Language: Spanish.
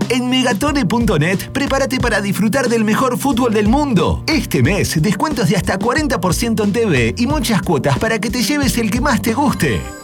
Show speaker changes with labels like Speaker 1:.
Speaker 1: En megatone.net, prepárate para disfrutar del mejor fútbol del mundo. Este mes, descuentos de hasta 40% en TV y muchas cuotas para que te lleves el que más te guste.